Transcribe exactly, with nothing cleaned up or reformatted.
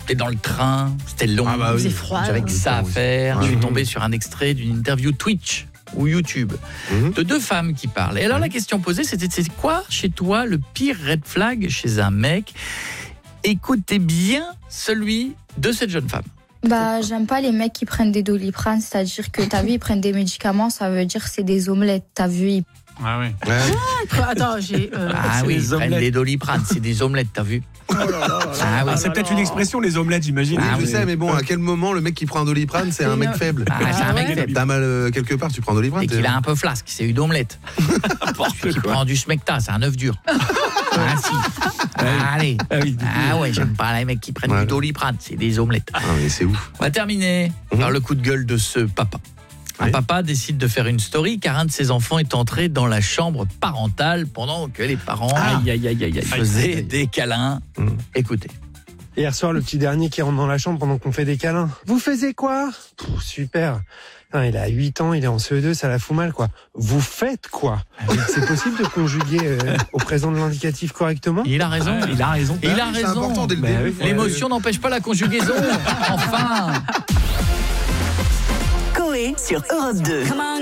T'es dans le train, c'était long, Ah bah oui. C'est froid. j'avais que ça à faire. Je suis Mhm. tombé sur un extrait d'une interview Twitch ou YouTube Mhm. de deux femmes qui parlent. Et alors la question posée, c'était c'est quoi chez toi le pire red flag chez un mec? Écoutez bien celui de cette jeune femme. Bah, j'aime pas les mecs qui prennent des Doliprane, c'est-à-dire que t'as vu, ils prennent des médicaments, ça veut dire que c'est des omelettes, t'as vu, ils... Ah ouais. Ouais. Quoi, attends, j'ai. euh, Ah c'est oui, les ils prennent omelettes. des doliprane, c'est des omelettes, t'as vu? Ah oui. Ah, c'est peut-être une expression, les omelettes, j'imagine. Oui, Ah je oui. sais, mais bon, à quel moment le mec qui prend un Doliprane, c'est un mec faible? Ah, c'est un mec ouais. faible. T'as mal euh, quelque part, tu prends un Doliprane. Et qu'il a un peu flasque, c'est une omelette. Qui prend du smecta, c'est un œuf dur. Ah si. Allez. Ah oui, Ah ouais, j'aime pas les mecs qui prennent Ouais. du doliprane, c'est des omelettes. Ah, mais c'est ouf. On va terminer Mhm. par le coup de gueule de ce papa. Un Oui. papa décide de faire une story car un de ses enfants est entré dans la chambre parentale pendant que les parents Aïe, aïe, aïe, aïe, aïe. faisaient des câlins. Mhm. Écoutez. Hier soir, le petit dernier qui rentre dans la chambre pendant qu'on fait des câlins. Vous faisiez quoi? Pff, super. Putain, il a huit ans, il est en C E deux, ça la fout mal, quoi. Vous faites quoi? C'est possible de conjuguer euh, au présent de l'indicatif correctement? Il a raison. Il a raison. Il a C'est raison. important dès le Bah début. oui, faut- L'émotion n'empêche pas la conjugaison. Enfin. Coé sur Europe deux.